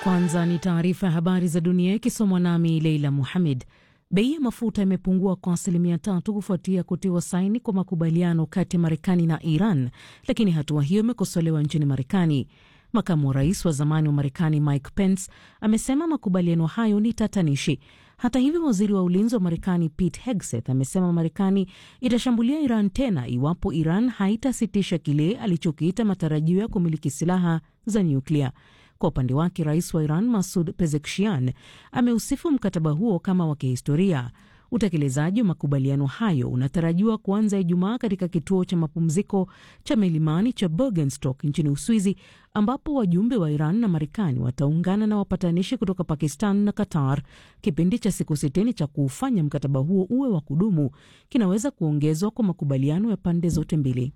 Kwanza ni taarifa ya habari za dunia ikisomwa nami Leila Muhammad. Bei ya mafuta imepungua kwa 3% kufuatia kutiwa saini kwa makubaliano kati ya Marekani na Iran, lakini hatua hiyo imekosolewa nchini Marekani. Makamu wa rais wa zamani wa Marekani Mike Pence amesema makubaliano hayo ni tatanishi. Hata hivyo, waziri wa ulinzi wa Marekani Pete Hegseth amesema Marekani itashambulia Iran tena iwapo Iran haitasitisha kile alichokiita matarajio ya kumiliki silaha za nyuklia. Kwa upande wake, rais wa Iran Masoud Pezeshkian ameusifu mkataba huo kama wa kihistoria. Utekelezaji wa makubaliano hayo unatarajiwa kuanza Ijumaa katika kituo cha mapumziko cha milimani cha Bergenstock nchini Uswizi, ambapo wajumbe wa Iran na Marekani wataungana na wapatanishi kutoka Pakistan na Qatar. Kipindi cha siku 60 cha kuufanya mkataba huo uwe wa kudumu kinaweza kuongezwa kwa makubaliano ya pande zote mbili.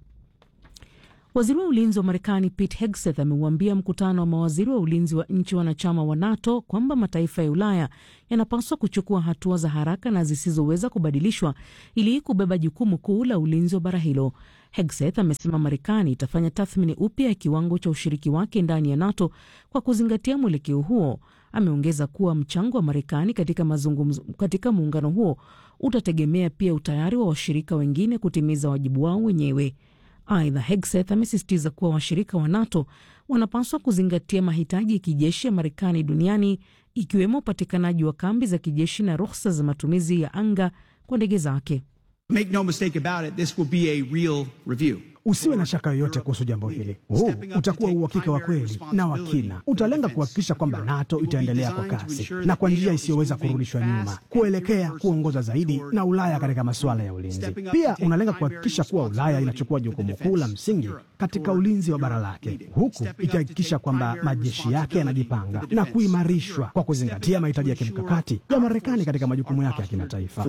Waziri wa ulinzi wa Marekani Pete Hegseth ameuambia mkutano wa mawaziri wa ulinzi wa nchi wanachama wa NATO kwamba mataifa ya Ulaya yanapaswa kuchukua hatua za haraka na zisizoweza kubadilishwa ili kubeba jukumu kuu la ulinzi wa bara hilo. Hegseth amesema Marekani itafanya tathmini upya ya kiwango cha ushiriki wake ndani ya NATO kwa kuzingatia mwelekeo huo. Ameongeza kuwa mchango wa Marekani katika muungano huo utategemea pia utayari wa washirika wengine kutimiza wajibu wao wenyewe. Aidha, Hegseth amesisitiza kuwa washirika wa NATO wanapaswa kuzingatia mahitaji ya kijeshi ya Marekani duniani, ikiwemo upatikanaji wa kambi za kijeshi na ruhusa za matumizi ya anga kwa ndege zake. Make no mistake about it, this will be a real review. Usiwe na shaka yoyote kuhusu jambo hili. Huu utakuwa uhakika wa kweli na wa kina. Utalenga kuhakikisha kwamba NATO itaendelea kwa kasi na kwa njia isiyoweza kurudishwa nyuma, kuelekea kuongoza zaidi na Ulaya katika masuala ya ulinzi. Pia unalenga kuhakikisha kuwa Ulaya inachukua jukumu kuu la msingi katika ulinzi wa bara lake, huku ikihakikisha kwamba majeshi yake yanajipanga na kuimarishwa kwa kuzingatia mahitaji ya kimkakati ya Marekani katika majukumu yake ya kimataifa.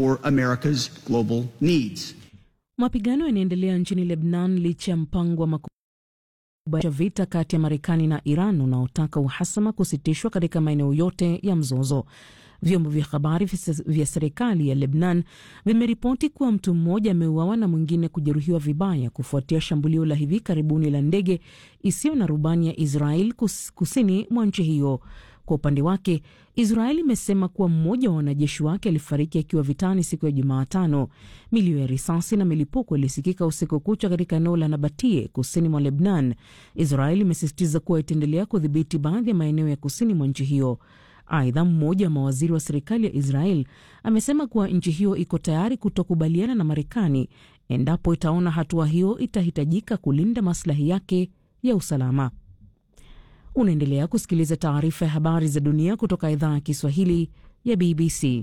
Mapigano yanaendelea nchini Lebanon licha ya mpango wa makubaliano vita kati ya Marekani na Iran unaotaka uhasama kusitishwa katika maeneo yote ya mzozo. Vyombo vya habari vya serikali ya Lebanon vimeripoti kuwa mtu mmoja ameuawa na mwingine kujeruhiwa vibaya kufuatia shambulio la hivi karibuni la ndege isiyo na rubani ya Israel kusini mwa nchi hiyo. Kwa upande wake, Israeli imesema kuwa mmoja wa wanajeshi wake alifariki akiwa vitani siku ya Jumatano. Milio ya risasi na milipuko ilisikika usiku kucha katika eneo la Nabatie kusini mwa Lebanon. Israeli imesisitiza kuwa itaendelea kudhibiti baadhi ya maeneo ya kusini mwa nchi hiyo. Aidha, mmoja wa mawaziri wa serikali ya Israel amesema kuwa nchi hiyo iko tayari kutokubaliana na Marekani endapo itaona hatua hiyo itahitajika kulinda maslahi yake ya usalama. Unaendelea kusikiliza taarifa ya habari za dunia kutoka idhaa ya Kiswahili ya BBC.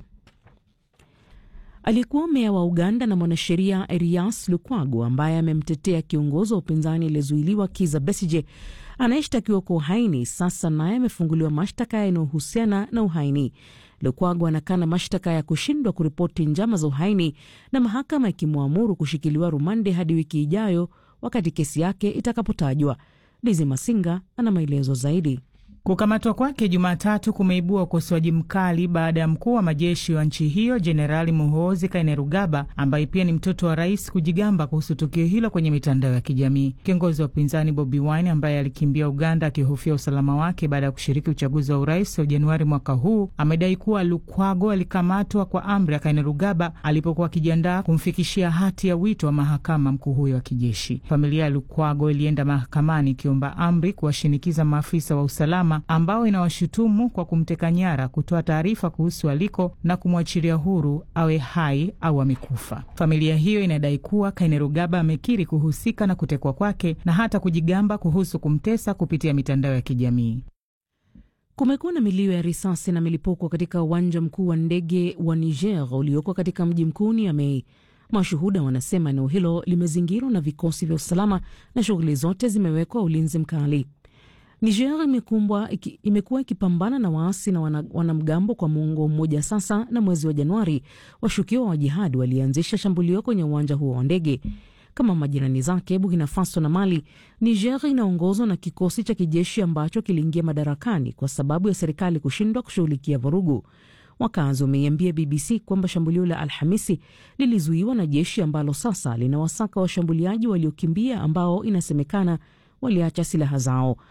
Aliyekuwa meya wa Uganda na mwanasheria Erias Lukwago ambaye amemtetea kiongozi wa upinzani aliyezuiliwa Kizza Besigye anayeshtakiwa kwa uhaini sasa naye amefunguliwa mashtaka yanayohusiana na uhaini. Lukwago anakana mashtaka ya kushindwa kuripoti njama za uhaini na mahakama ikimwamuru kushikiliwa rumande hadi wiki ijayo wakati kesi yake itakapotajwa. Lizi Masinga ana maelezo zaidi. Kukamatwa kwake Jumatatu kumeibua ukosoaji mkali baada ya mkuu wa majeshi wa nchi hiyo Jenerali Muhoozi Kainerugaba, ambaye pia ni mtoto wa rais, kujigamba kuhusu tukio hilo kwenye mitandao ya kijamii. Kiongozi wa upinzani Bobi Wine ambaye alikimbia Uganda akihofia usalama wake baada ya kushiriki uchaguzi wa urais wa Januari mwaka huu, amedai kuwa Lukwago alikamatwa kwa amri ya Kainerugaba alipokuwa akijiandaa kumfikishia hati ya wito wa mahakama mkuu huyo wa kijeshi. Familia ya Lukwago ilienda mahakamani ikiomba amri kuwashinikiza maafisa wa usalama ambao inawashutumu kwa kumteka nyara kutoa taarifa kuhusu aliko na kumwachilia huru awe hai au amekufa. Familia hiyo inadai kuwa Kainerugaba amekiri kuhusika na kutekwa kwake na hata kujigamba kuhusu kumtesa kupitia mitandao ya kijamii. Kumekuwa na milio ya risasi na milipuko katika uwanja mkuu wa ndege wa Niger ulioko katika mji mkuu Niamey. Mashuhuda wanasema eneo hilo limezingirwa na vikosi vya usalama na shughuli zote zimewekwa ulinzi mkali. Niger imekuwa ikipambana na waasi na wanamgambo kwa muongo mmoja sasa, na mwezi wa Januari washukiwa wa jihad walianzisha shambulio kwenye uwanja huo wa ndege. Kama majirani zake Burkina Faso na Mali, Niger inaongozwa na kikosi cha kijeshi ambacho kiliingia madarakani kwa sababu ya serikali kushindwa kushughulikia vurugu. Wakazi wameiambia BBC kwamba shambulio la Alhamisi lilizuiwa na jeshi ambalo sasa linawasaka washambuliaji waliokimbia ambao inasemekana waliacha silaha zao.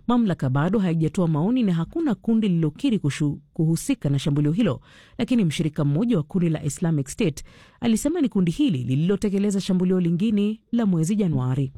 Mamlaka bado haijatoa maoni na hakuna kundi lililokiri kuhusika na shambulio hilo, lakini mshirika mmoja wa kundi la Islamic State alisema ni kundi hili lililotekeleza shambulio lingine la mwezi Januari.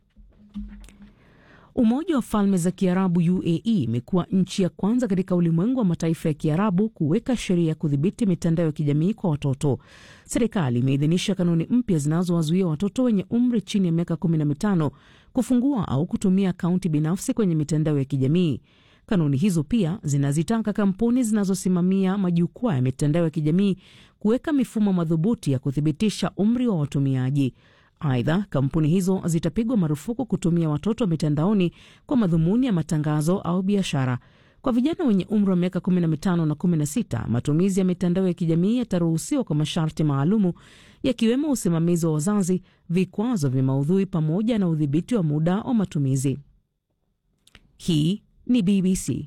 Umoja wa Falme za Kiarabu UAE imekuwa nchi ya kwanza katika ulimwengu wa mataifa ya Kiarabu kuweka sheria ya kudhibiti mitandao ya kijamii kwa watoto. Serikali imeidhinisha kanuni mpya zinazowazuia watoto wenye umri chini ya miaka 15 kufungua au kutumia akaunti binafsi kwenye mitandao ya kijamii. Kanuni hizo pia zinazitaka kampuni zinazosimamia majukwaa ya mitandao ya kijamii kuweka mifumo madhubuti ya kuthibitisha umri wa watumiaji. Aidha, kampuni hizo zitapigwa marufuku kutumia watoto mitandaoni kwa madhumuni ya matangazo au biashara. Kwa vijana wenye umri wa miaka 15 na 16, matumizi ya mitandao ya kijamii yataruhusiwa kwa masharti maalumu, yakiwemo usimamizi wa wazazi, vikwazo vya maudhui pamoja na udhibiti wa muda wa matumizi. Hii ni BBC.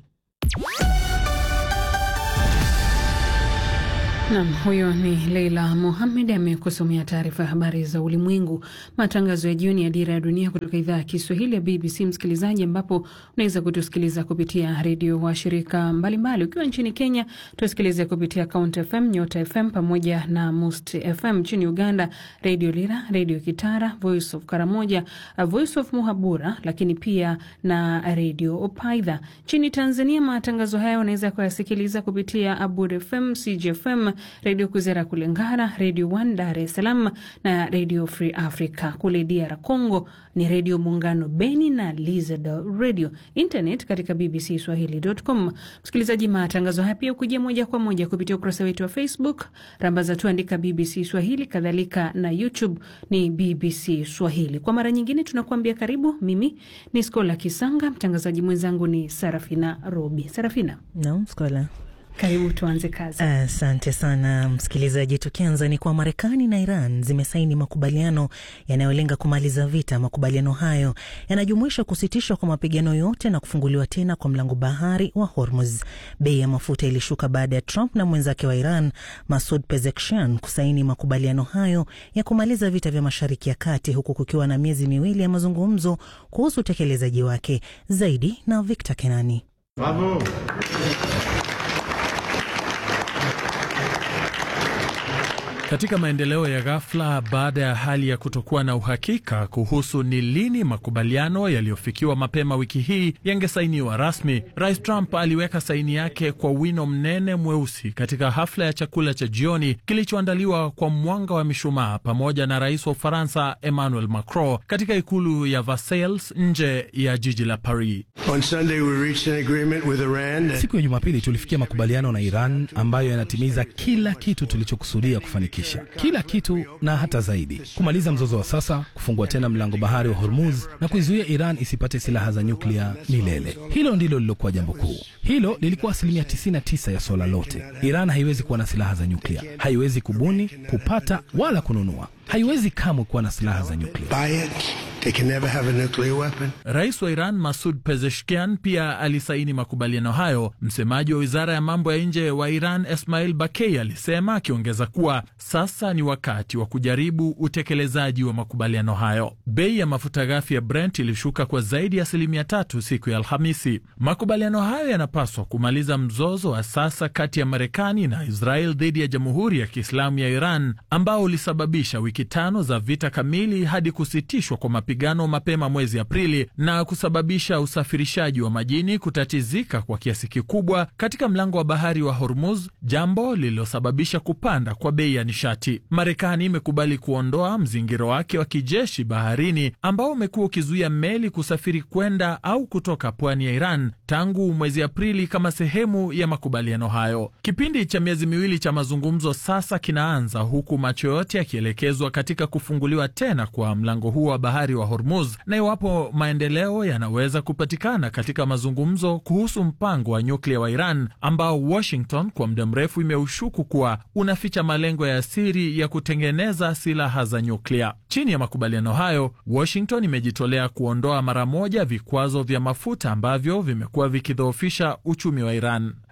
Naam, huyo ni Leila Mohamed amekusomea taarifa ya habari za ulimwengu. Matangazo ya jioni ya Dira ya Dunia kutoka idhaa ya Kiswahili ya BBC, msikilizaji, ambapo unaweza kutusikiliza kupitia redio wa shirika mbalimbali. Ukiwa nchini Kenya, tusikilize kupitia Count FM, Nyota FM pamoja na Must FM. Nchini Uganda, Radio Lira, Radio Kitara, Voice of Karamoja, Voice of Muhabura, lakini pia na Radio Opaidha. Nchini Tanzania, matangazo haya unaweza kuyasikiliza kupitia Abud FM, CGFM, Radio Kuzera kule Ngara, Radio 1 Dar es Salaam na Radio Free Africa. Kule DR Congo ni Radio Muungano Beni na Lizard Radio. Internet katika bbcswahili.com. Msikilizaji, matangazo haya pia ukujia moja kwa moja kupitia ukurasa wetu wa Facebook, rambaza tuandika BBC Swahili, kadhalika na YouTube ni BBC Swahili. Kwa mara nyingine tunakuambia karibu. Mimi ni Skola Kisanga, mtangazaji mwenzangu ni Sarafina Robi. Sarafina. Naam, Skola. Karibu, tuanze kazi. Asante sana msikilizaji. Tukianza ni kwa Marekani na Iran zimesaini makubaliano yanayolenga kumaliza vita. Makubaliano hayo yanajumuisha kusitishwa kwa mapigano yote na kufunguliwa tena kwa mlango bahari wa Hormuz. Bei ya mafuta ilishuka baada ya Trump na mwenzake wa Iran Masoud Pezeshkian kusaini makubaliano hayo ya kumaliza vita vya Mashariki ya Kati, huku kukiwa na miezi miwili ya mazungumzo kuhusu utekelezaji wake. Zaidi na Victor Kenani. Bravo. Katika maendeleo ya ghafla baada ya hali ya kutokuwa na uhakika kuhusu ni lini makubaliano yaliyofikiwa mapema wiki hii yangesainiwa rasmi, Rais Trump aliweka saini yake kwa wino mnene mweusi katika hafla ya chakula cha jioni kilichoandaliwa kwa mwanga wa mishumaa pamoja na Rais wa Ufaransa Emmanuel Macron katika ikulu ya Versailles nje ya jiji la Paris. On Sunday we reached an agreement with Iran. Siku ya Jumapili tulifikia makubaliano na Iran ambayo yanatimiza kila kitu tulichokusudia kufanikisha. Kila kitu na hata zaidi. Kumaliza mzozo wa sasa, kufungua tena mlango bahari wa Hormuz na kuizuia Iran isipate silaha za nyuklia milele. Hilo ndilo lilokuwa jambo kuu. Hilo lilikuwa 99% ya swala lote. Iran haiwezi kuwa na silaha za nyuklia. Haiwezi kubuni, kupata wala kununua. Haiwezi kamwe kuwa na silaha za nyuklia. They can never have a nuclear weapon. Rais wa Iran Masoud Pezeshkian pia alisaini makubaliano hayo. Msemaji wa Wizara ya Mambo ya Nje wa Iran Esmail Bakei alisema, akiongeza kuwa sasa ni wakati wa kujaribu utekelezaji wa makubaliano hayo. Bei ya mafuta ghafi ya Brent ilishuka kwa zaidi ya 3% siku ya Alhamisi. Makubaliano hayo yanapaswa kumaliza mzozo wa sasa kati ya Marekani na Israel dhidi ya Jamhuri ya Kiislamu ya Iran ambao ulisababisha wiki 5 za vita kamili hadi kusitishwa kwa mapigano mapema mwezi Aprili na kusababisha usafirishaji wa majini kutatizika kwa kiasi kikubwa katika mlango wa bahari wa Hormuz, jambo lililosababisha kupanda kwa bei ya nishati. Marekani imekubali kuondoa mzingiro wake wa kijeshi baharini ambao umekuwa ukizuia meli kusafiri kwenda au kutoka pwani ya Iran tangu mwezi Aprili kama sehemu ya makubaliano hayo. Kipindi cha miezi miwili cha mazungumzo sasa kinaanza, huku macho yote yakielekezwa katika kufunguliwa tena kwa mlango huo wa bahari wa Hormuz na iwapo maendeleo yanaweza kupatikana katika mazungumzo kuhusu mpango wa nyuklia wa Iran ambao Washington kwa muda mrefu imeushuku kuwa unaficha malengo ya siri ya kutengeneza silaha za nyuklia. Chini ya makubaliano hayo, Washington imejitolea kuondoa mara moja vikwazo vya mafuta ambavyo vimekuwa vikidhoofisha uchumi wa Iran.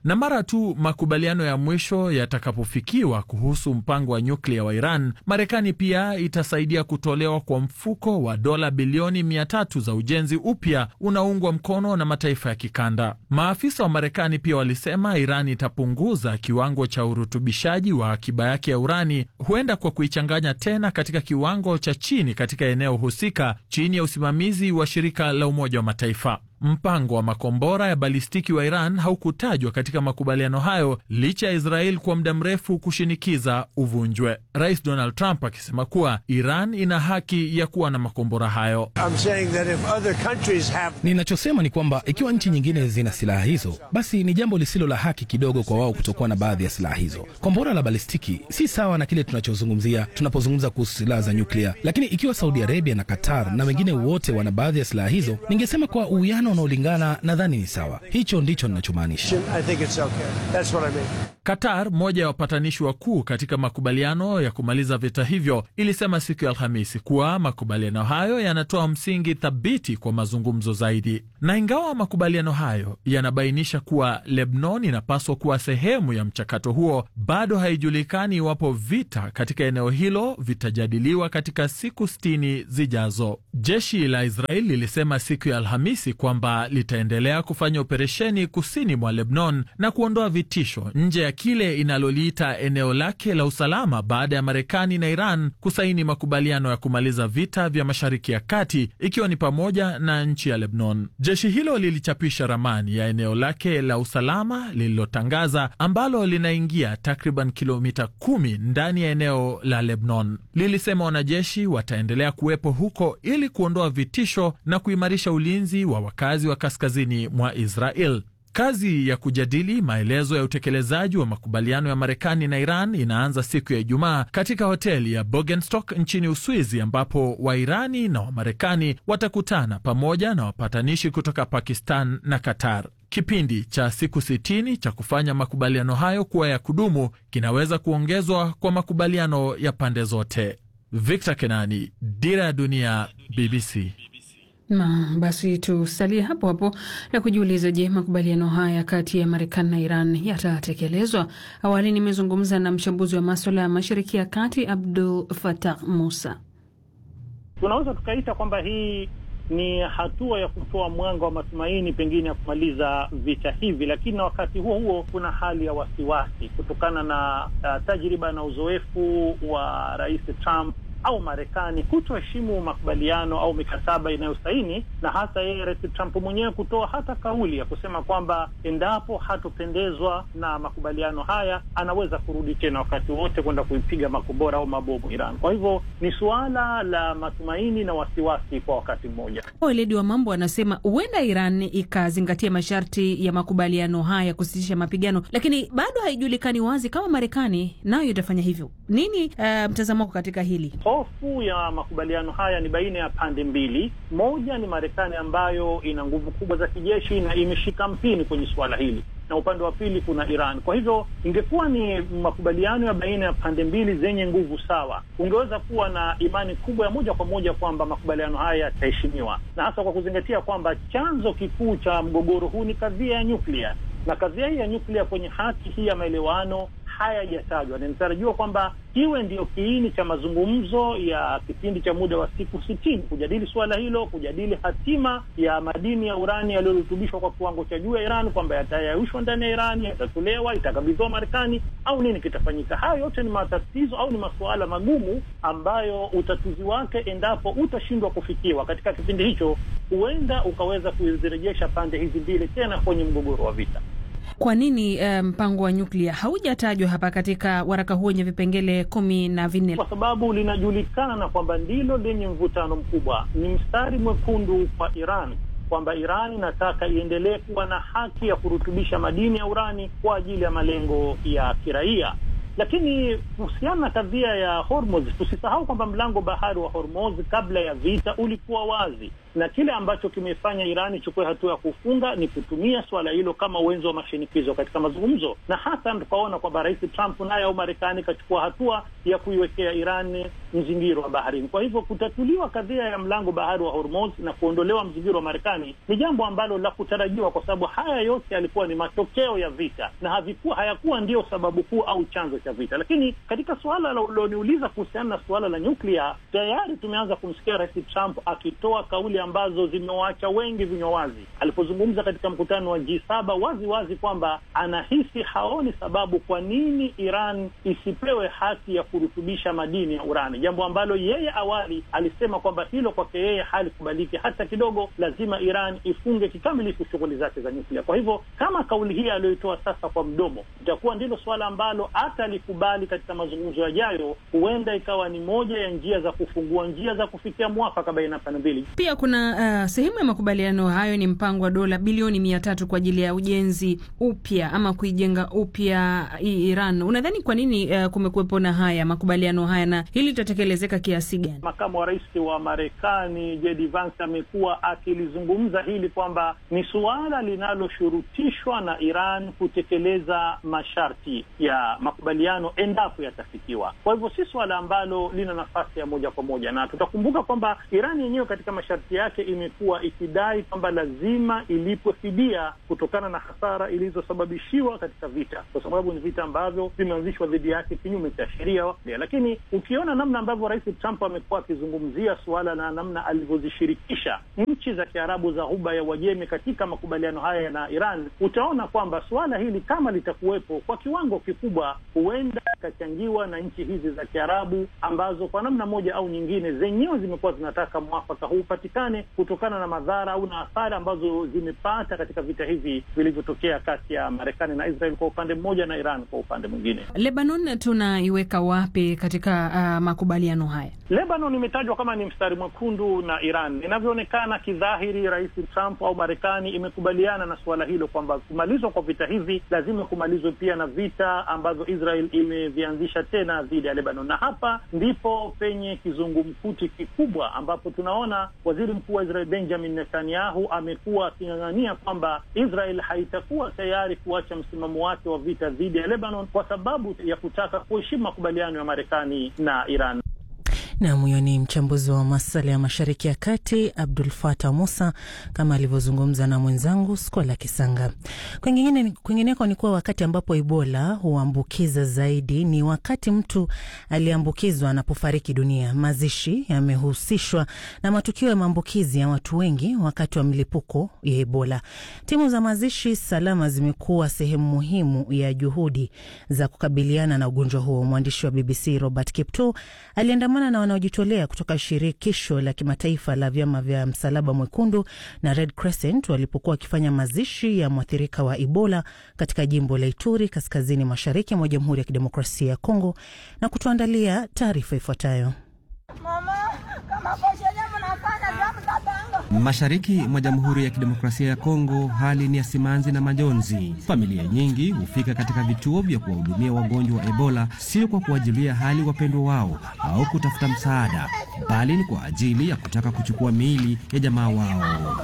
Na mara tu makubaliano ya mwisho yatakapofikiwa kuhusu mpango wa nyuklia wa Iran, Marekani pia itasaidia kutolewa kwa mfuko wa dola bilioni 300 za ujenzi upya unaungwa mkono na mataifa ya kikanda. Maafisa wa Marekani pia walisema Iran itapunguza kiwango cha urutubishaji wa akiba yake ya urani, huenda kwa kuichanganya tena katika kiwango cha chini katika eneo husika chini ya usimamizi wa shirika la Umoja wa Mataifa. Mpango wa makombora ya balistiki wa Iran haukutajwa katika makubaliano hayo licha ya Israel kwa muda mrefu kushinikiza uvunjwe. Rais Donald Trump akisema kuwa Iran ina haki ya kuwa na makombora hayo. Ninachosema ni kwamba ikiwa nchi nyingine zina silaha hizo, basi ni jambo lisilo la haki kidogo kwa wao kutokuwa na baadhi ya silaha hizo. Kombora la balistiki si sawa na kile tunachozungumzia tunapozungumza kuhusu silaha za nyuklia, lakini ikiwa Saudi Arabia na Qatar na wengine wote wana baadhi ya silaha hizo, ningesema kwa uwiano unaolingana, nadhani ni sawa. Hicho ndicho ninachomaanisha. Qatar, moja ya wapatanishi wakuu katika makubaliano ya kumaliza vita hivyo, ilisema siku ya Alhamisi kuwa makubaliano hayo yanatoa msingi thabiti kwa mazungumzo zaidi. Na ingawa makubaliano hayo yanabainisha kuwa Lebanon inapaswa kuwa sehemu ya mchakato huo, bado haijulikani iwapo vita katika eneo hilo vitajadiliwa katika siku 60 zijazo. Jeshi la Israeli lilisema siku ya Alhamisi kwamba litaendelea kufanya operesheni kusini mwa Lebanon na kuondoa vitisho nje ya kile inaloliita eneo lake la usalama baada ya Marekani na Iran kusaini makubaliano ya kumaliza vita vya Mashariki ya Kati, ikiwa ni pamoja na nchi ya Lebanon. Jeshi hilo lilichapisha ramani ya eneo lake la usalama lililotangaza, ambalo linaingia takriban kilomita 10 ndani ya eneo la Lebanon. Lilisema wanajeshi wataendelea kuwepo huko ili kuondoa vitisho na kuimarisha ulinzi wa wakazi wa kaskazini mwa Israel. Kazi ya kujadili maelezo ya utekelezaji wa makubaliano ya Marekani na Iran inaanza siku ya Ijumaa katika hoteli ya Bergenstock nchini Uswizi, ambapo Wairani na Wamarekani watakutana pamoja na wapatanishi kutoka Pakistan na Qatar. Kipindi cha siku 60 cha kufanya makubaliano hayo kuwa ya kudumu kinaweza kuongezwa kwa makubaliano ya pande zote. Victor Kenani, Dira ya Dunia, BBC. Na basi tusalie hapo hapo na kujiuliza, je, makubaliano haya kati ya Marekani na Iran yatatekelezwa? Awali nimezungumza na mchambuzi wa masuala ya Mashariki ya Kati Abdul Fattah Musa. Tunaweza tukaita kwamba hii ni hatua ya kutoa mwanga wa matumaini pengine ya kumaliza vita hivi, lakini na wakati huo huo kuna hali ya wasiwasi kutokana na tajriba na uzoefu wa Rais Trump au Marekani kutoheshimu makubaliano au mikataba inayosaini, na hasa yeye Rais Trump mwenyewe kutoa hata kauli ya kusema kwamba endapo hatopendezwa na makubaliano haya anaweza kurudi tena wakati wote kwenda kuipiga makombora au mabomu Iran. Kwa hivyo ni suala la matumaini na wasiwasi kwa wakati mmoja. Weledi wa mambo anasema huenda Iran ikazingatia masharti ya makubaliano haya kusitisha mapigano, lakini bado haijulikani wazi kama Marekani nayo itafanya hivyo. Nini mtazamo wako katika hili? Hofu ya makubaliano haya ni baina ya pande mbili. Moja ni Marekani ambayo ina nguvu kubwa za kijeshi na imeshika mpini kwenye suala hili, na upande wa pili kuna Iran. Kwa hivyo ingekuwa ni makubaliano ya baina ya pande mbili zenye nguvu sawa, ungeweza kuwa na imani kubwa ya moja kwa moja kwamba makubaliano haya yataheshimiwa, na hasa kwa kuzingatia kwamba chanzo kikuu cha mgogoro huu ni kadhia ya nyuklia, na kadhia hii ya nyuklia kwenye hati hii ya maelewano hayajatajwa. Na inatarajiwa kwamba iwe ndio kiini cha mazungumzo ya kipindi cha muda wa siku 60 kujadili suala hilo, kujadili hatima ya madini ya urani yaliyorutubishwa kwa kiwango cha juu ya Iran, kwamba yatayayushwa ndani ya Iran, yatatolewa, itakabidhiwa Marekani au nini kitafanyika. Hayo yote ni matatizo au ni masuala magumu ambayo utatuzi wake, endapo utashindwa kufikiwa katika kipindi hicho, huenda ukaweza kuzirejesha pande hizi mbili tena kwenye mgogoro wa vita. Kwa nini mpango wa nyuklia haujatajwa hapa katika waraka huu wenye vipengele 14? Kwa sababu linajulikana kwamba ndilo lenye mvutano mkubwa. Ni mstari mwekundu kwa Iran kwamba Iran inataka iendelee kuwa na haki ya kurutubisha madini ya urani kwa ajili ya malengo ya kiraia. Lakini kuhusiana na kadhia ya Hormuz, tusisahau kwamba mlango bahari wa Hormuz kabla ya vita ulikuwa wazi, na kile ambacho kimefanya Iran ichukue hatua ya kufunga ni kutumia swala hilo kama wenzo wa mashinikizo katika mazungumzo, na hasa tukaona kwamba Rais Trump naye au Marekani kachukua hatua ya kuiwekea Iran mzingiro wa baharini. Kwa hivyo kutatuliwa kadhia ya mlango bahari wa Hormuz na kuondolewa mzingiro wa Marekani ni jambo ambalo la kutarajiwa, kwa sababu haya yote yalikuwa ni matokeo ya vita na hayakuwa ndio sababu kuu au chanzo cha vita. Lakini katika suala liloniuliza kuhusiana na suala la nyuklia, tayari tumeanza kumsikia Rais Trump akitoa kauli ambazo zimewaacha wengi vinywa wazi. Alipozungumza katika mkutano wa G7 wazi kwamba anahisi haoni sababu kwa nini Iran isipewe haki ya kurutubisha madini ya urani, jambo ambalo yeye awali alisema kwamba hilo kwake yeye halikubaliki hata kidogo, lazima Iran ifunge kikamilifu shughuli zake za nyuklia. Kwa hivyo kama kauli hii aliyoitoa sasa kwa mdomo itakuwa ndilo swala ambalo hata alikubali katika mazungumzo yajayo, huenda ikawa ni moja ya njia za kufungua njia za kufikia mwafaka baina ya pande mbili. Pia kuna sehemu ya makubaliano hayo ni mpango wa dola bilioni 300 kwa ajili ya ujenzi upya ama kuijenga upya Iran. Unadhani kwa nini kumekuwepo na haya makubaliano haya na hili litatekelezeka kiasi gani? Makamu wa rais wa Marekani JD Vance amekuwa akilizungumza hili kwamba ni suala linaloshurutishwa na Iran kutekeleza masharti ya makubaliano endapo yatafikiwa. Kwa hivyo si suala ambalo lina nafasi ya moja kwa moja, na tutakumbuka kwamba Iran yenyewe katika masharti yake imekuwa ikidai kwamba lazima ilipwe fidia kutokana na hasara ilizosababishiwa katika vita, kwa sababu ni vita ambavyo vimeanzishwa dhidi yake kinyume cha sheria. Lakini ukiona namna ambavyo Rais Trump amekuwa akizungumzia suala na namna alivyozishirikisha nchi za Kiarabu za Ghuba ya Uajemi katika makubaliano haya na Iran, utaona kwamba suala hili kama litakuwepo kwa kiwango kikubwa huenda ikachangiwa na nchi hizi za Kiarabu ambazo kwa namna moja au nyingine zenyewe zimekuwa zinataka mwafaka huu upatikane kutokana na madhara au na athari ambazo zimepata katika vita hivi vilivyotokea kati ya Marekani na Israel kwa upande mmoja na Iran kwa upande mwingine. Lebanon tunaiweka wapi katika makubaliano haya? Lebanon imetajwa kama ni mstari mwekundu na Iran. Inavyoonekana kidhahiri, Rais Trump au Marekani imekubaliana na suala hilo kwamba kumalizwa kwa vita hivi lazima kumalizwe pia na vita ambazo Israel imevianzisha tena dhidi ya Lebanon. Na hapa ndipo penye kizungumkuti kikubwa ambapo tunaona Waziri Mkuu wa Israel Benjamin Netanyahu amekuwa aking'ang'ania kwamba Israel haitakuwa tayari kuacha msimamo wake wa vita dhidi ya Lebanon kwa sababu ya kutaka kuheshimu makubaliano ya Marekani na Iran. Na huyo ni mchambuzi wa masuala ya Mashariki ya Kati Abdul Fatah Musa, kama alivyozungumza na mwenzangu Skola Kisanga. Kwingineko ni kuwa wakati ambapo Ebola huambukiza zaidi ni wakati mtu aliambukizwa anapofariki dunia. Mazishi yamehusishwa na matukio ya maambukizi ya watu wengi wakati wa milipuko ya Ebola. Timu za mazishi salama zimekuwa sehemu muhimu ya juhudi za kukabiliana na ugonjwa huo. Mwandishi wa BBC Robert Kipto aliandamana na wanaojitolea kutoka shirikisho la kimataifa la vyama vya Msalaba Mwekundu na Red Crescent walipokuwa wakifanya mazishi ya mwathirika wa Ebola katika jimbo la Ituri kaskazini mashariki mwa Jamhuri ya Kidemokrasia ya Kongo, na kutuandalia taarifa ifuatayo. Mashariki mwa Jamhuri ya Kidemokrasia ya Kongo, hali ni ya simanzi na majonzi. Familia nyingi hufika katika vituo vya kuwahudumia wagonjwa wa Ebola, sio kwa kuwajulia hali wapendwa wao au kutafuta msaada, bali ni kwa ajili ya kutaka kuchukua miili ya jamaa wao.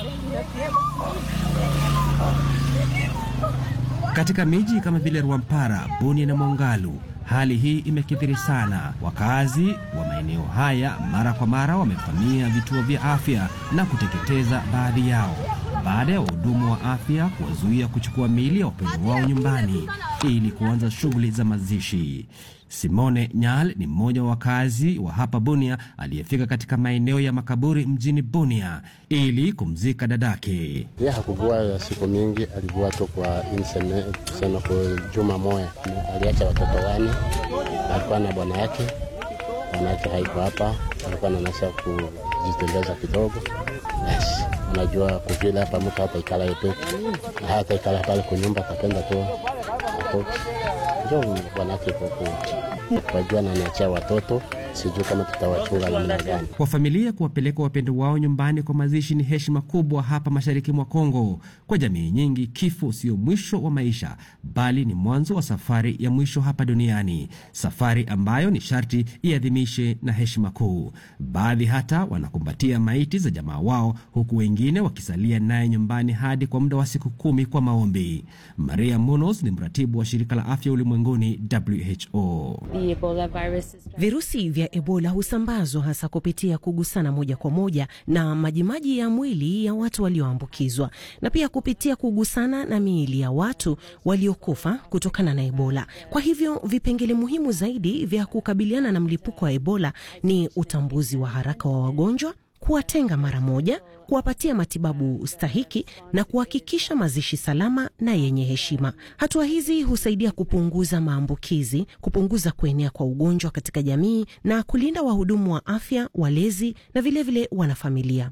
Katika miji kama vile Rwampara, Bunia na Mongalu, hali hii imekithiri sana. Wakazi wa maeneo haya mara kwa mara wamevamia vituo vya afya na kuteketeza baadhi yao, baada ya wahudumu wa afya kuwazuia kuchukua miili ya wapendwa wao nyumbani ili kuanza shughuli za mazishi. Simone Nyal ni mmoja wa wakazi wa hapa Bunia aliyefika katika maeneo ya makaburi mjini Bunia ili kumzika dadake. Yeye hakugua siku mingi, aligua tu kwa inseme kusema kwa juma moja. Aliacha watoto wane, alikuwa na bwana yake haiko hapa, alikuwa ananasa kujitembeza kidogo. Yes. Unajua kuvile hapa mtu hata ikala yepe, hata ikala pale kwa nyumba kapenda tu atoke. Ndio bwana yake kwa kujua na anaachia watoto sijui kama tutawachunga namna gani. Kwa familia kuwapeleka wapendo wao nyumbani kwa mazishi ni heshima kubwa hapa mashariki mwa Kongo. Kwa jamii nyingi, kifo sio mwisho wa maisha, bali ni mwanzo wa safari ya mwisho hapa duniani, safari ambayo ni sharti iadhimishe na heshima kuu. Baadhi hata wanakumbatia maiti za jamaa wao, huku wengine wakisalia naye nyumbani hadi kwa muda wa siku 10 kwa maombi. Maria Munoz ni mratibu wa shirika la afya ulimwenguni WHO. Virusi vya Ebola husambazwa hasa kupitia kugusana moja kwa moja na majimaji ya mwili ya watu walioambukizwa, na pia kupitia kugusana na miili ya watu waliokufa kutokana na Ebola. Kwa hivyo vipengele muhimu zaidi vya kukabiliana na mlipuko wa Ebola ni utambuzi wa haraka wa wagonjwa, kuwatenga mara moja, kuwapatia matibabu stahiki na kuhakikisha mazishi salama na yenye heshima. Hatua hizi husaidia kupunguza maambukizi, kupunguza kuenea kwa ugonjwa katika jamii na kulinda wahudumu wa afya, walezi na vilevile wanafamilia.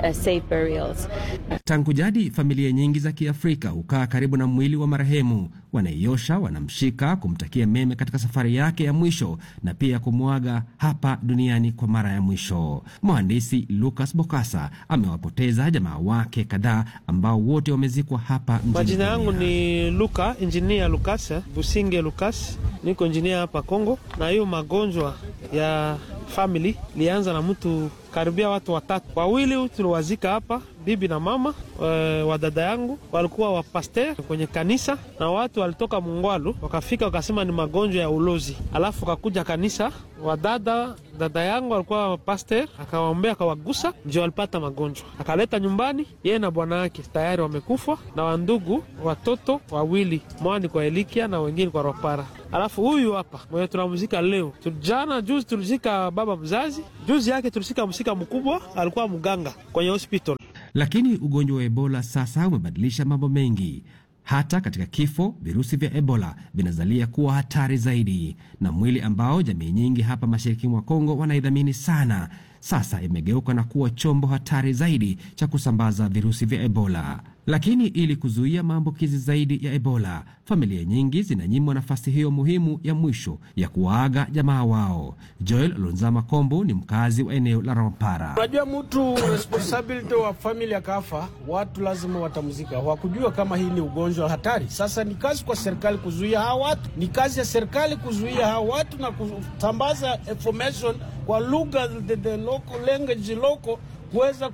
Tangu jadi, familia nyingi za Kiafrika hukaa karibu na mwili wa marehemu, wanaiosha, wanamshika, kumtakia mema katika safari yake ya mwisho na pia kumwaga hapa duniani kwa mara ya mwisho. Mhandisi Lucas Bokassa amewapoteza jamaa wake kadhaa ambao wote wamezikwa hapa mjini. Majina yangu ni Luka, engineer Lucas Businge Lucas. Niko engineer hapa Kongo, na hiyo magonjwa ya family lianza na mtu karibia watu 3. Wawili tuliwazika hapa, bibi na mama wa dada yangu walikuwa wa pastor kwenye kanisa, na watu walitoka Mungwalu wakafika wakasema ni magonjwa ya ulozi. Alafu kakuja kanisa, wa dada yangu alikuwa pastor, akawaombea akawagusa, ndio walipata magonjwa. Akaleta nyumbani, yeye na bwana yake tayari wamekufa, na wandugu watoto wawili, mwani kwa Elikia na wengine kwa Ropara. Alafu huyu hapa mwenye tunamuzika leo, juzi tulizika baba mzazi, juzi yake tulizika msika mkubwa, alikuwa mganga kwenye hospital. Lakini ugonjwa wa Ebola sasa umebadilisha mambo mengi. Hata katika kifo, virusi vya Ebola vinazalia kuwa hatari zaidi, na mwili ambao jamii nyingi hapa mashariki mwa Kongo wanaidhamini sana, sasa imegeuka na kuwa chombo hatari zaidi cha kusambaza virusi vya Ebola. Lakini ili kuzuia maambukizi zaidi ya Ebola, familia nyingi zinanyimwa nafasi hiyo muhimu ya mwisho ya kuwaaga jamaa wao. Joel Lonzama Kombo ni mkazi wa eneo la Rampara. Unajua mtu responsibility wa familia kafa, watu lazima watamzika. Wakujua kama hii ni ugonjwa hatari. Sasa ni kazi kwa serikali kuzuia hawa watu. Ni kazi ya serikali kuzuia hawa watu na kusambaza information kwa lugha the local language local, kuweza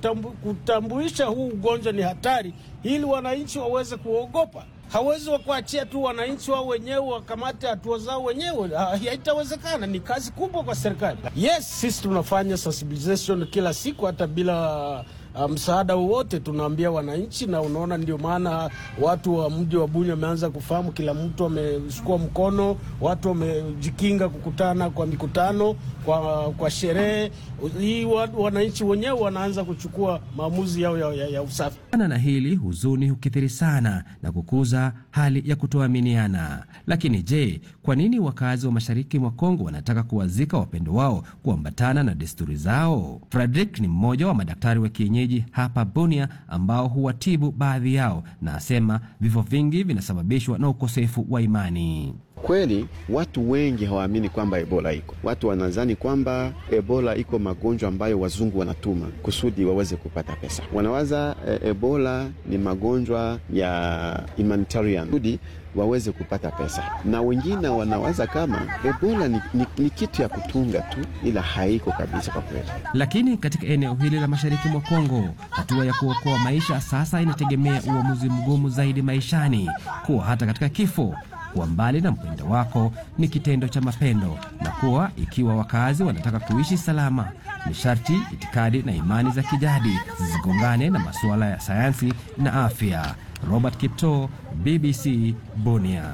kutambuisha huu ugonjwa ni hatari, ili wananchi waweze kuogopa. Hawezi kuachia tu wananchi wao wenyewe wakamate hatua zao wenyewe, haitawezekana. Ni kazi kubwa kwa serikali. Yes, sisi tunafanya sensibilization kila siku, hata bila msaada wowote tunaambia wananchi, na unaona ndio maana watu wa mji wa Bunia wameanza kufahamu, kila mtu ameshukua mkono, watu wamejikinga kukutana kwa mikutano, kwa sherehe. Hii wananchi wenyewe wanaanza kuchukua maamuzi yao ya usafi. Na hili huzuni hukithiri sana na kukuza hali ya kutoaminiana. Lakini je, kwa nini wakazi wa mashariki mwa Kongo wanataka kuwazika wapendo wao kuambatana na desturi zao? Frederick ni mmoja wa madaktari wa kienyeji hapa Bunia ambao huwatibu baadhi yao, na asema vifo vingi vinasababishwa na ukosefu wa imani. Kweli watu wengi hawaamini kwamba Ebola iko. Watu wanadhani kwamba Ebola iko magonjwa ambayo wazungu wanatuma kusudi waweze kupata pesa. Wanawaza Ebola ni magonjwa ya humanitarian kusudi waweze kupata pesa. Na wengine wanawaza kama Ebola ni kitu ya kutunga tu, ila haiko kabisa kwa kweli. Lakini katika eneo hili la mashariki mwa Kongo, hatua ya kuokoa maisha sasa inategemea uamuzi mgumu zaidi maishani, kuwa hata katika kifo kuwa mbali na mpendo wako ni kitendo cha mapendo, na kuwa ikiwa wakazi wanataka kuishi salama, ni sharti itikadi na imani za kijadi zizigongane na masuala ya sayansi na afya. Robert Kipto, BBC, Bunia.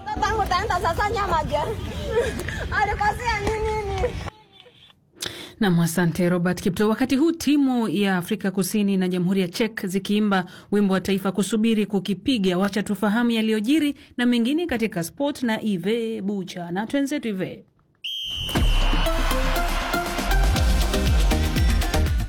Na asante Robert Kipto. Wakati huu timu ya Afrika Kusini na Jamhuri ya Czech zikiimba wimbo wa taifa kusubiri kukipiga, wacha tufahamu yaliyojiri na mengine katika sport na Ive Bucha. Na twenzetu Ive.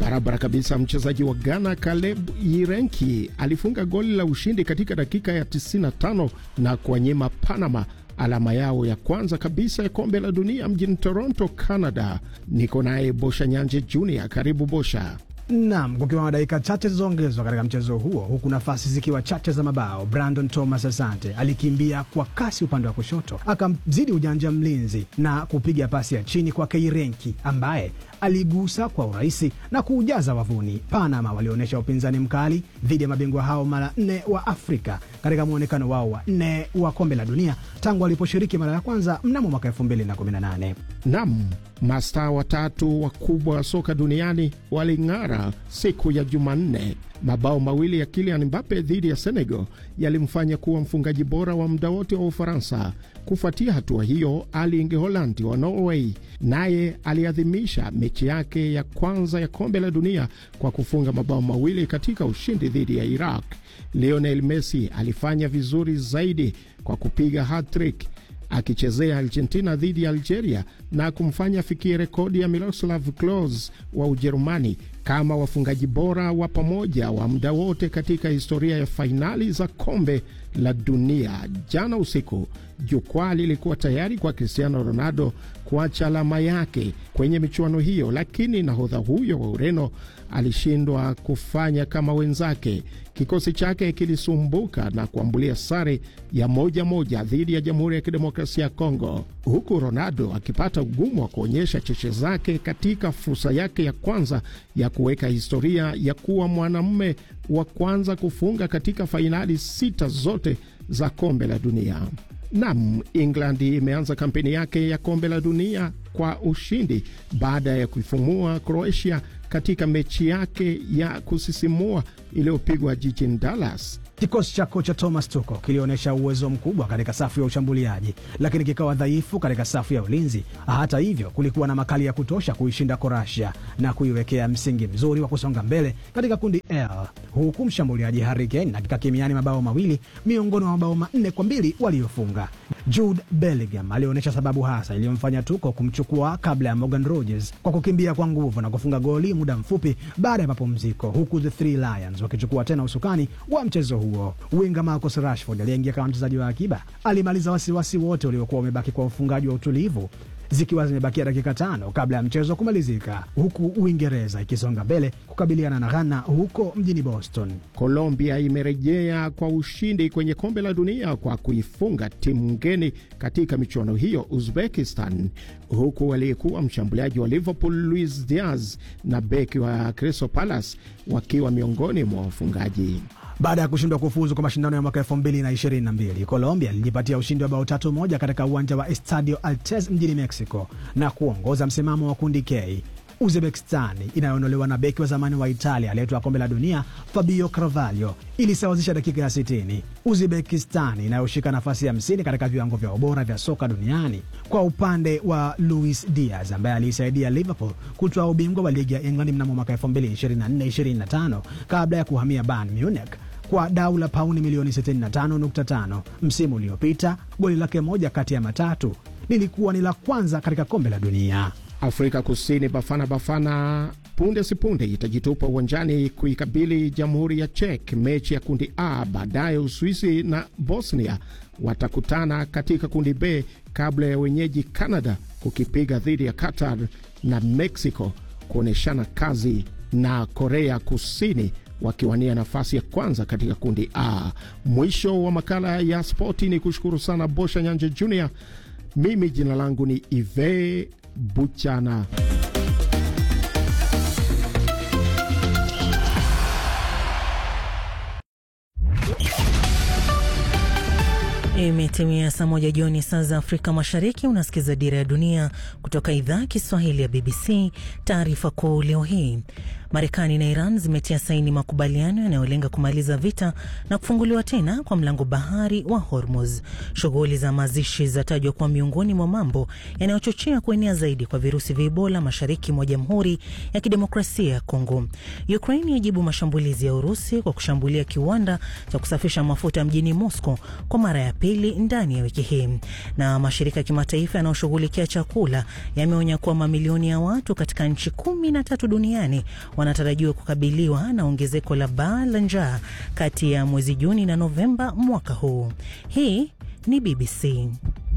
Barabara kabisa. Mchezaji wa Ghana Caleb Yirenki alifunga goli la ushindi katika dakika ya 95 na kuwanyima Panama alama yao ya kwanza kabisa ya kombe la dunia mjini Toronto, Canada. Niko naye Bosha Nyanje Junior. Karibu Bosha. Naam, kukiwa na dakika chache zilizoongezwa katika mchezo huo, huku nafasi zikiwa chache za mabao, Brandon Thomas Asante alikimbia kwa kasi upande wa kushoto, akamzidi ujanja mlinzi na kupiga pasi ya chini kwa Yirenki ambaye aligusa kwa urahisi na kuujaza wavuni. Panama walionyesha upinzani mkali dhidi ya mabingwa hao mara 4 wa Afrika katika muonekano wao wa 4 wa kombe la dunia tangu waliposhiriki mara ya kwanza mnamo mwaka 2018. Naam, mastaa watatu wakubwa wa soka duniani waling'ara siku ya Jumanne. Mabao mawili ya Kylian Mbappe dhidi ya Senegal yalimfanya kuwa mfungaji bora wa muda wote wa Ufaransa. Kufuatia hatua hiyo, Erling Haaland wa Norway naye aliadhimisha mechi yake ya kwanza ya kombe la dunia kwa kufunga mabao mawili katika ushindi dhidi ya Iraq. Lionel Messi alifanya vizuri zaidi kwa kupiga hat-trick akichezea Argentina dhidi ya Algeria na kumfanya fikie rekodi ya Miroslav Klose wa Ujerumani kama wafungaji bora wa pamoja wa muda wote katika historia ya fainali za kombe la dunia. Jana usiku, jukwaa lilikuwa tayari kwa Cristiano Ronaldo kuacha alama yake kwenye michuano hiyo, lakini nahodha huyo wa Ureno alishindwa kufanya kama wenzake. Kikosi chake kilisumbuka na kuambulia sare ya 1-1 dhidi ya Jamhuri ya Kidemokrasia ya Kongo, huku Ronaldo akipata ugumu wa kuonyesha cheche zake katika fursa yake ya kwanza ya kuweka historia ya kuwa mwanamume wa kwanza kufunga katika fainali 6 zote za kombe la dunia. Naam, England imeanza kampeni yake ya kombe la dunia kwa ushindi baada ya kuifumua Croatia katika mechi yake ya kusisimua iliyopigwa jijini Dallas. Kikosi cha kocha Thomas Tuchel kilionyesha uwezo mkubwa katika safu ya ushambuliaji, lakini kikawa dhaifu katika safu ya ulinzi. Hata hivyo, kulikuwa na makali ya kutosha kuishinda Croatia na kuiwekea msingi mzuri wa kusonga mbele katika kundi L, huku mshambuliaji Harry Kane akika kimiani mabao mawili miongoni mwa mabao 4-2 waliofunga. Jude Bellingham alionyesha sababu hasa iliyomfanya Tuchel kumchukua kabla ya Morgan Rogers kwa kukimbia kwa nguvu na kufunga goli muda mfupi baada ya mapumziko, huku the Three Lions wakichukua tena usukani wa mchezo huo. Winga Marcus Rashford aliyeingia kama mchezaji wa akiba alimaliza wasiwasi wote uliokuwa umebaki kwa ufungaji wa utulivu, zikiwa zimebakia dakika 5 kabla ya mchezo kumalizika, huku Uingereza ikisonga mbele kukabiliana na Ghana huko mjini Boston. Colombia imerejea kwa ushindi kwenye kombe la dunia kwa kuifunga timu ngeni katika michuano hiyo, Uzbekistan, huku aliyekuwa mshambuliaji wa Liverpool Luis Diaz na beki wa Crystal Palace wakiwa miongoni mwa wafungaji. Baada ya kushindwa kufuzu kwa mashindano ya mwaka 2022, Colombia ilijipatia ushindi wa bao 3-1 katika uwanja wa Estadio Altez mjini Mexico na kuongoza msimamo wa kundi K. Uzbekistan inayoondolewa na beki wa zamani wa Italia aliyetoa kombe la dunia Fabio Carvalho ilisawazisha dakika ya 60. Uzbekistan inayoshika nafasi ya 50 katika viwango vya ubora vya soka duniani. Kwa upande wa Luis Diaz ambaye alisaidia Liverpool kutoa ubingwa wa ligi ya England mnamo mwaka 2024-25 kabla ya kuhamia Bayern Munich kwa dau la pauni milioni 65.5 msimu uliopita, goli lake moja kati ya matatu lilikuwa ni la kwanza katika kombe la dunia. Afrika Kusini Bafana punde sipunde itajitupa uwanjani kuikabili Jamhuri ya Czech mechi ya kundi A. Baadaye Uswisi na Bosnia watakutana katika kundi B kabla ya wenyeji Canada kukipiga dhidi ya Qatar na Mexico kuoneshana kazi na Korea Kusini wakiwania nafasi ya kwanza katika kundi A. Mwisho wa makala ya spoti. Ni kushukuru sana Bosha Nyanje Junior. Mimi jina langu ni Ive Buchana. Imetimia saa 1 jioni saa za Afrika Mashariki. Unasikiza Dira ya Dunia kutoka idhaa Kiswahili ya BBC. Taarifa kuu leo hii: Marekani na Iran zimetia saini makubaliano yanayolenga kumaliza vita na kufunguliwa tena kwa mlango bahari wa Hormuz. Shughuli za mazishi zatajwa kwa miongoni mwa mambo yanayochochea kuenea zaidi kwa virusi vya Ebola mashariki mwa Jamhuri ya Kidemokrasia ya Kongo. Ukraine yajibu mashambulizi ya Urusi kwa kushambulia kiwanda cha kusafisha mafuta mjini Moscow kwa mara ya pili ndani ya wiki hii. Na mashirika ya kimataifa yanayoshughulikia chakula yameonya kuwa mamilioni ya watu katika nchi 13 duniani wanatarajiwa kukabiliwa na ongezeko la baa la njaa kati ya mwezi Juni na Novemba mwaka huu. Hii ni BBC.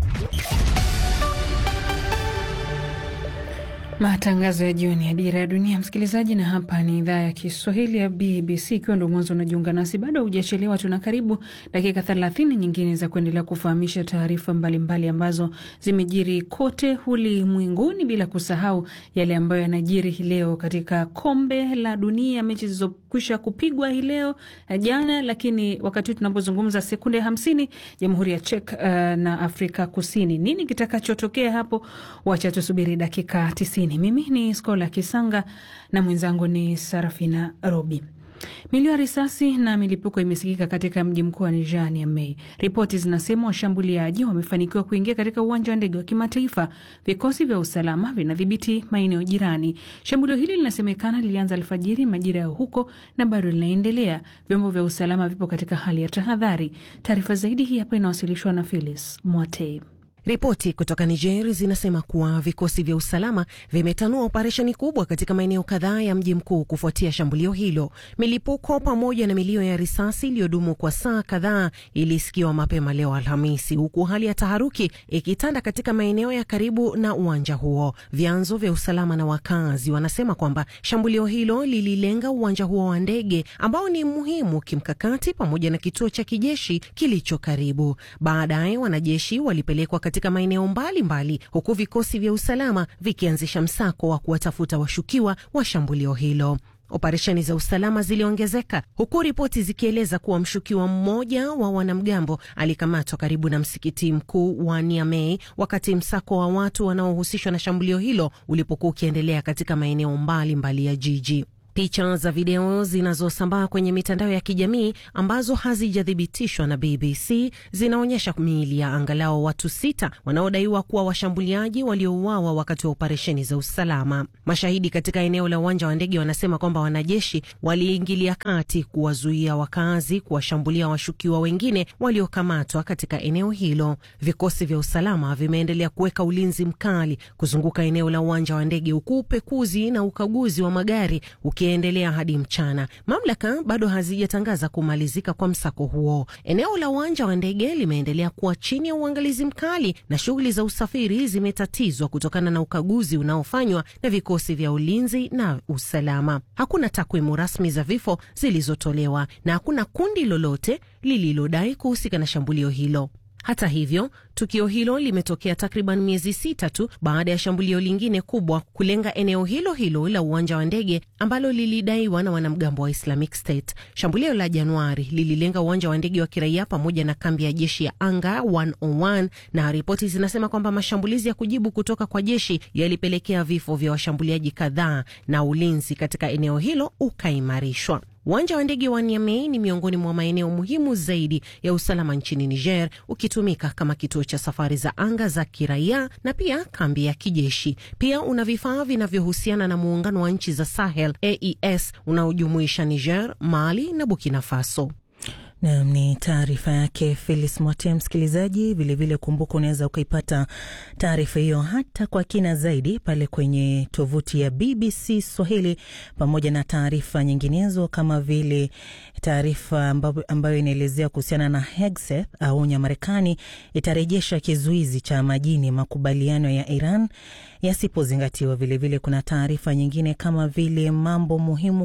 Matangazo ya jioni ya Dira ya Dunia, msikilizaji, na hapa ni idhaa ya Kiswahili ya BBC. Ikiwa ndo mwanzo unajiunga nasi, bado hujachelewa, tuna karibu dakika 30 nyingine za kuendelea kufahamisha taarifa mbalimbali ambazo zimejiri kote ulimwenguni, bila kusahau yale ambayo yanajiri leo katika kombe la dunia, mechi zilizokwisha kupigwa hii leo jana, lakini wakati tunapozungumza sekunde 50 Jamhuri ya Czech na Afrika Kusini. Nini kitakachotokea hapo? Wacha tusubiri dakika 90. Mimi ni Skola Kisanga na mwenzangu ni Sarafina Robi. Milio ya risasi na milipuko imesikika katika mji mkuu wa Niger, Niamey. Ripoti zinasema washambuliaji wamefanikiwa kuingia katika uwanja wa ndege wa kimataifa. Vikosi vya usalama vinadhibiti maeneo jirani. Shambulio hili linasemekana lilianza alfajiri majira ya huko na bado linaendelea. Vyombo vya usalama vipo katika hali ya tahadhari. Taarifa zaidi hii hapa inawasilishwa na Phyllis Mwate. Ripoti kutoka Niger zinasema kuwa vikosi vya usalama vimetanua operesheni kubwa katika maeneo kadhaa ya mji mkuu kufuatia shambulio hilo. Milipuko pamoja na milio ya risasi iliyodumu kwa saa kadhaa ilisikiwa mapema leo Alhamisi, huku hali ya taharuki ikitanda katika maeneo ya karibu na uwanja huo. Vyanzo vya usalama na wakazi wanasema kwamba shambulio hilo lililenga uwanja huo wa ndege ambao ni muhimu kimkakati pamoja na kituo cha kijeshi kilicho karibu. Baadaye wanajeshi walipelekwa katika maeneo mbalimbali, huku vikosi vya usalama vikianzisha msako wa kuwatafuta washukiwa wa shambulio hilo. Operesheni za usalama ziliongezeka, huku ripoti zikieleza kuwa mshukiwa mmoja wa wanamgambo alikamatwa karibu na msikiti mkuu wa Niamey wakati msako wa watu wanaohusishwa na shambulio hilo ulipokuwa ukiendelea katika maeneo mbalimbali ya jiji. Picha za video zinazosambaa kwenye mitandao ya kijamii ambazo hazijathibitishwa na BBC zinaonyesha miili ya angalau watu 6 wanaodaiwa kuwa washambuliaji waliouawa wakati wa operesheni za usalama. Mashahidi katika eneo la uwanja wa ndege wanasema kwamba wanajeshi waliingilia kati kuwazuia wakazi kuwashambulia washukiwa wengine waliokamatwa katika eneo hilo. Vikosi vya usalama vimeendelea kuweka ulinzi mkali kuzunguka eneo la uwanja wa ndege, huku upekuzi na ukaguzi wa magari ukiendelea hadi mchana. Mamlaka bado hazijatangaza kumalizika kwa msako huo. Eneo la uwanja wa ndege limeendelea kuwa chini ya uangalizi mkali na shughuli za usafiri zimetatizwa kutokana na ukaguzi unaofanywa na vikosi vya ulinzi na usalama. Hakuna takwimu rasmi za vifo zilizotolewa na hakuna kundi lolote lililodai kuhusika na shambulio hilo. Hata hivyo, tukio hilo limetokea takriban miezi 6 tu baada ya shambulio lingine kubwa kulenga eneo hilo hilo la uwanja wa ndege ambalo lilidaiwa na wanamgambo wa Islamic State. Shambulio la Januari lililenga uwanja wa ndege wa kiraia pamoja na kambi ya jeshi ya anga 101, na ripoti zinasema kwamba mashambulizi ya kujibu kutoka kwa jeshi yalipelekea vifo vya washambuliaji kadhaa na ulinzi katika eneo hilo ukaimarishwa. Uwanja wa ndege wa Niamey ni miongoni mwa maeneo muhimu zaidi ya usalama nchini Niger, ukitumika kama kituo cha safari za anga za kiraia na pia kambi ya kijeshi. Pia una vifaa vinavyohusiana na muungano wa nchi za Sahel AES unaojumuisha Niger, Mali na Burkina Faso. Na ni taarifa yake Phyllis Mwate. Msikilizaji, vilevile kumbuka unaweza ukaipata taarifa hiyo hata kwa kina zaidi pale kwenye tovuti ya BBC Swahili, pamoja na taarifa nyinginezo kama vile taarifa ambayo inaelezea kuhusiana na Hegseth aonya Marekani itarejesha kizuizi cha majini makubaliano ya Iran yasipozingatiwa. Vilevile kuna taarifa nyingine kama vile mambo muhimu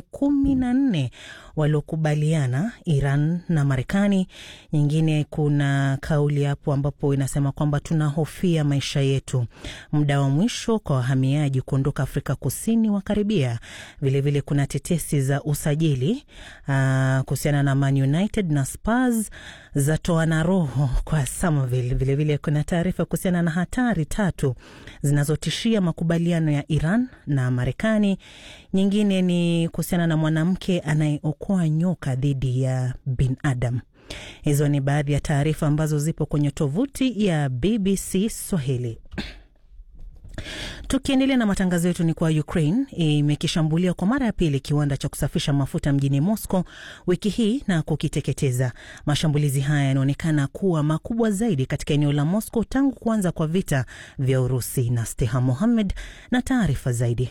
14 waliokubaliana Iran na Marekani. Nyingine kuna kauli hapo ambapo inasema kwamba tunahofia maisha yetu. Muda wa mwisho kwa wahamiaji kuondoka Afrika Kusini wakaribia. Vilevile kuna tetesi za usajili kuhusiana na Man United na Spurs za toana roho kwa Somerville. Vilevile kuna taarifa kuhusiana na hatari 3 zinazotishia makubaliano ya Iran na Marekani. Nyingine ni kuhusiana na mwanamke anayeokoa nyoka dhidi ya binadamu. Hizo ni baadhi ya taarifa ambazo zipo kwenye tovuti ya BBC Swahili. Tukiendelea na matangazo yetu, ni kwa Ukraine imekishambulia kwa mara ya pili kiwanda cha kusafisha mafuta mjini Moscow wiki hii na kukiteketeza. Mashambulizi haya yanaonekana kuwa makubwa zaidi katika eneo la Moscow tangu kuanza kwa vita vya Urusi. Na Steha Mohamed na taarifa zaidi.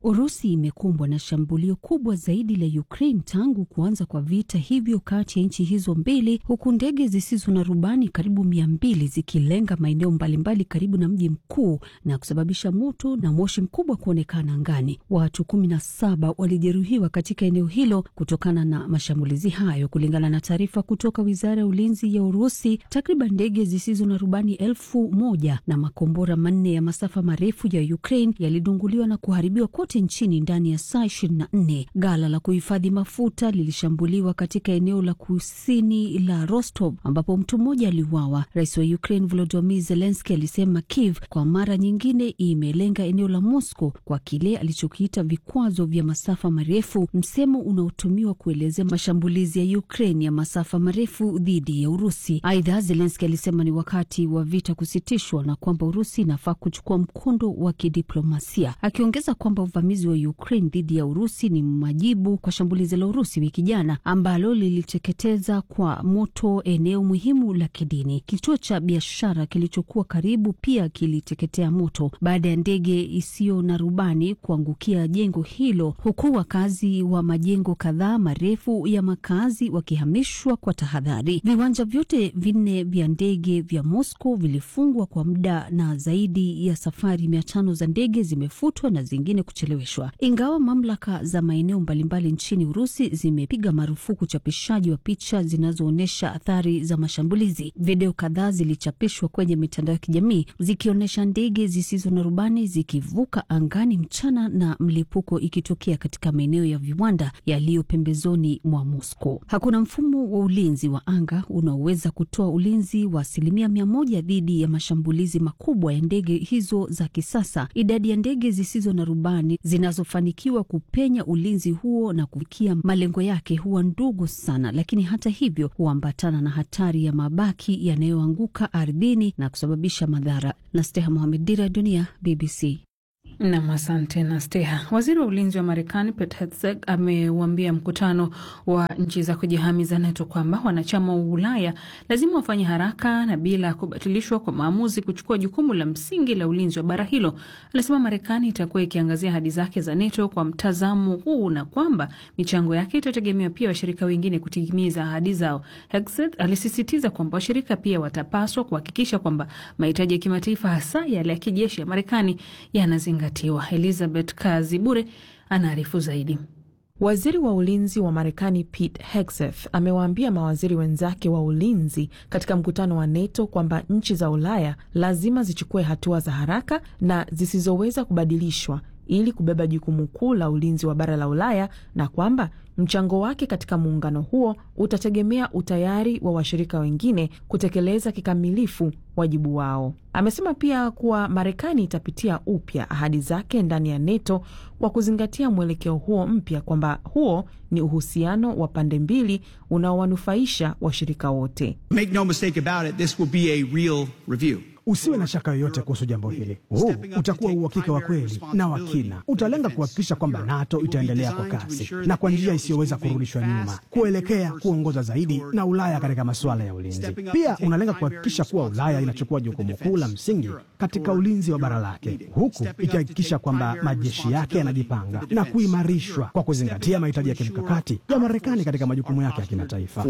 Urusi imekumbwa na shambulio kubwa zaidi la Ukraine tangu kuanza kwa vita hivyo kati ya nchi hizo mbili, huku ndege zisizo na rubani karibu 200 zikilenga maeneo mbalimbali karibu na mji mkuu na kusababisha moto na moshi mkubwa kuonekana angani. Watu 17 walijeruhiwa katika eneo hilo kutokana na mashambulizi hayo, kulingana na taarifa kutoka Wizara ya Ulinzi ya Urusi. Takriban ndege zisizo na rubani 1000 na makombora 4 ya masafa marefu ya Ukraine yalidunguliwa na kuharibiwa kote nchini ndani ya saa 24. Ghala la kuhifadhi mafuta lilishambuliwa katika eneo la kusini la Rostov ambapo mtu mmoja aliuawa. Rais wa Ukraine Volodymyr Zelensky alisema Kiev kwa mara nyingine imelenga eneo la Moscow kwa kile alichokiita vikwazo vya masafa marefu, msemo unaotumiwa kuelezea mashambulizi ya Ukraine ya masafa marefu dhidi ya Urusi. Aidha, Zelensky alisema ni wakati wa vita kusitishwa na kwamba Urusi inafaa kuchukua mkondo wa kidiplomasia, akiongeza kwamba uvamizi wa Ukraine dhidi ya Urusi ni majibu kwa shambulizi la Urusi wiki jana ambalo liliteketeza kwa moto eneo muhimu la kidini. Kituo cha biashara kilichokuwa karibu pia kiliteketea moto baada ya ndege isiyo na rubani kuangukia jengo hilo, huku wakazi wa majengo kadhaa marefu ya makazi wakihamishwa kwa tahadhari. Viwanja vyote 4 vya ndege vya Moscow vilifungwa kwa muda na zaidi ya safari 500 za ndege zimefutwa na zingine kucheleweshwa. Ingawa mamlaka za maeneo mbalimbali nchini Urusi zimepiga marufuku uchapishaji wa picha zinazoonyesha athari za mashambulizi, video kadhaa zilichapishwa kwenye mitandao ya kijamii zikionyesha ndege zisizo na rubani zikivuka angani mchana na mlipuko ikitokea katika maeneo ya viwanda yaliyo pembezoni mwa Moscow. Hakuna mfumo wa ulinzi wa anga unaoweza kutoa ulinzi wa 100% dhidi ya mashambulizi makubwa ya ndege hizo za kisasa. Idadi ya ndege zisizo na rubani zinazofanikiwa kupenya ulinzi huo na kufikia malengo yake huwa ndogo sana, lakini hata hivyo huambatana na hatari ya mabaki yanayoanguka ardhini na kusababisha madhara. Nasteha Mohamed, Dira ya Dunia, BBC. Nam, asante Nasteha. Waziri wa ulinzi wa Marekani Pete Hegseth ameuambia mkutano wa nchi za kujihami za NATO kwamba wanachama wa Ulaya lazima wafanye haraka na bila kubatilishwa kwa maamuzi kuchukua jukumu la msingi la ulinzi wa bara hilo. Anasema Marekani itakuwa ikiangazia ahadi zake za NATO kwa mtazamo huu na kwamba michango yake itategemea pia washirika wengine kutimiza ahadi zao. Hegseth alisisitiza kwamba washirika pia watapaswa kuhakikisha kwamba mahitaji ya kimataifa, hasa yale ya kijeshi ya Marekani, yanazingatiwa. Elizabeth Kazibure anaarifu zaidi. Waziri wa ulinzi wa Marekani Pete Hegseth amewaambia mawaziri wenzake wa ulinzi katika mkutano wa NATO kwamba nchi za Ulaya lazima zichukue hatua za haraka na zisizoweza kubadilishwa ili kubeba jukumu kuu la ulinzi wa bara la Ulaya na kwamba mchango wake katika muungano huo utategemea utayari wa washirika wengine kutekeleza kikamilifu wajibu wao. Amesema pia kuwa Marekani itapitia upya ahadi zake ndani ya NATO kwa kuzingatia mwelekeo huo mpya, kwamba huo ni uhusiano wa pande mbili unaowanufaisha washirika wote. Make no mistake about it, this will be a real review. Usiwe na shaka yoyote kuhusu jambo hili. Huu utakuwa uhakika wa kweli na wa kina. Utalenga kuhakikisha kwamba NATO itaendelea kwa kasi na kwa njia isiyoweza kurudishwa nyuma kuelekea kuongoza zaidi na Ulaya katika masuala ya ulinzi. Pia unalenga kuhakikisha kuwa Ulaya inachukua jukumu kuu la msingi katika ulinzi wa bara lake, huku ikihakikisha kwamba majeshi yake yanajipanga na kuimarishwa kwa kuzingatia mahitaji ya kimkakati ya Marekani katika majukumu yake ya kimataifa.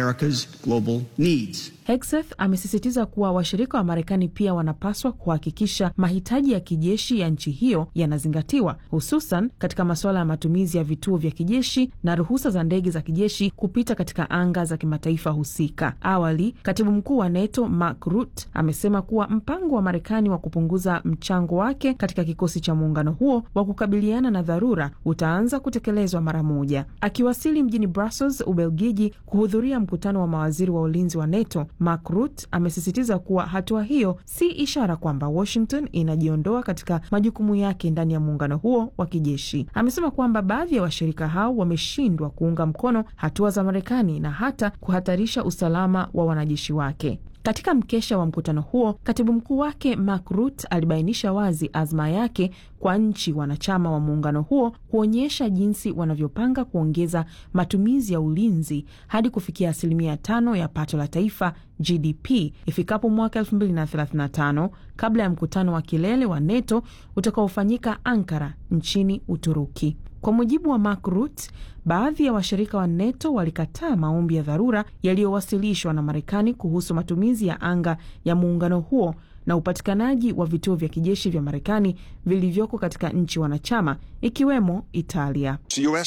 Hegseth amesisitiza kuwa washirika wa Marekani pia wanapaswa kuhakikisha mahitaji ya kijeshi ya nchi hiyo yanazingatiwa, hususan katika masuala ya matumizi ya vituo vya kijeshi na ruhusa za ndege za kijeshi kupita katika anga za kimataifa husika. Awali, katibu mkuu wa NATO Mark Rutte amesema kuwa mpango wa Marekani wa kupunguza mchango wake katika kikosi cha muungano huo wa kukabiliana na dharura utaanza kutekelezwa mara moja. Akiwasili mjini Brussels, Ubelgiji, kuhudhuria mkutano wa mawaziri wa ulinzi wa NATO, Mark Rutte amesisitiza kuwa hatua hiyo si ishara kwamba Washington inajiondoa katika majukumu yake ndani ya muungano huo wa kijeshi. Amesema kwamba baadhi ya washirika hao wameshindwa kuunga mkono hatua za Marekani na hata kuhatarisha usalama wa wanajeshi wake. Katika mkesha wa mkutano huo, katibu mkuu wake Mark Rutte alibainisha wazi azma yake kwa nchi wanachama wa muungano huo kuonyesha jinsi wanavyopanga kuongeza matumizi ya ulinzi hadi kufikia 5% ya pato la taifa GDP ifikapo mwaka 2035 kabla ya mkutano wa kilele wa NATO utakaofanyika Ankara nchini Uturuki. Kwa mujibu wa Mark Rutte, baadhi ya washirika wa NATO walikataa maombi ya dharura yaliyowasilishwa na Marekani kuhusu matumizi ya anga ya muungano huo na upatikanaji wa vituo vya kijeshi vya Marekani vilivyoko katika nchi wanachama ikiwemo Italia.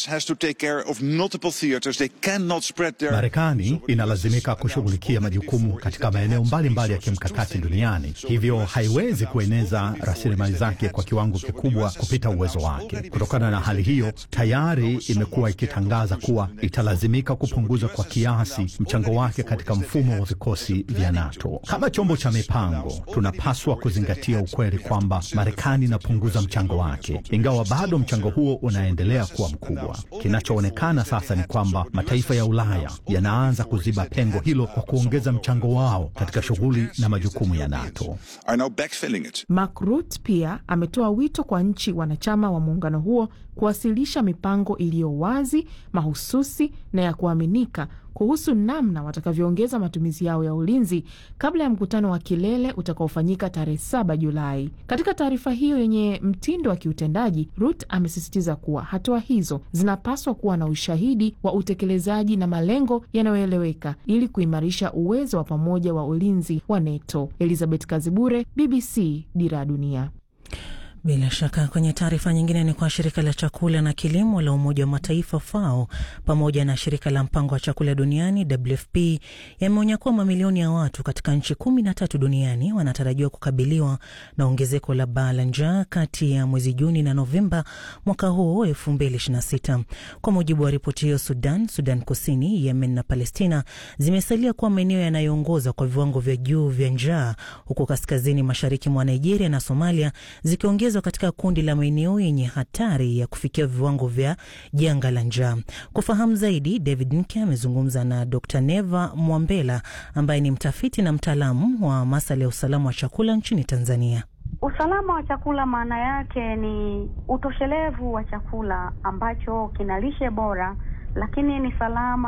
Marekani inalazimika kushughulikia majukumu katika maeneo mbalimbali ya kimkakati duniani, hivyo haiwezi kueneza rasilimali zake kwa kiwango kikubwa kupita uwezo wake. Kutokana na hali hiyo, tayari imekuwa ikitangaza kuwa italazimika kupunguza kwa kiasi mchango wake katika mfumo wa vikosi vya NATO. Kama chombo cha mipango, tunapaswa kuzingatia ukweli kwamba Marekani inapunguza mchango wake, ingawa bado mchango huo unaendelea kuwa mkubwa. Kinachoonekana sasa ni kwamba mataifa ya Ulaya yanaanza kuziba pengo hilo kwa kuongeza mchango wao katika shughuli na majukumu ya NATO. Mark Rutte pia ametoa wito kwa nchi wanachama wa muungano huo kuwasilisha mipango iliyo wazi, mahususi na ya kuaminika kuhusu namna watakavyoongeza matumizi yao ya ulinzi kabla ya mkutano wa kilele utakaofanyika tarehe 7 Julai. Katika taarifa hiyo yenye mtindo wa kiutendaji, Rutte amesisitiza kuwa hatua hizo zinapaswa kuwa na ushahidi wa utekelezaji na malengo yanayoeleweka ili kuimarisha uwezo wa pamoja wa ulinzi wa NATO. Elizabeth Kazibure, BBC, Dira ya Dunia. Bila shaka kwenye taarifa nyingine ni kwa shirika la chakula na kilimo la Umoja wa Mataifa FAO pamoja na shirika la mpango wa chakula duniani WFP yameonya kuwa mamilioni ya watu katika nchi 13 duniani wanatarajiwa kukabiliwa na ongezeko la baa la njaa kati ya mwezi Juni na Novemba mwaka huu 2026. Kwa mujibu wa ripoti hiyo, Sudan Kusini, Yemen na Palestina zimesalia kuwa maeneo yanayoongoza kwa viwango vya juu vya njaa, huku kaskazini mashariki mwa Nigeria na Somalia zikiongeza katika kundi la maeneo yenye hatari ya kufikia viwango vya janga la njaa. Kufahamu zaidi, David Nke amezungumza na Dr. Neva Mwambela ambaye ni mtafiti na mtaalamu wa masuala ya usalama wa chakula nchini Tanzania. Usalama wa chakula maana yake ni utoshelevu wa chakula ambacho kina lishe bora lakini ni salama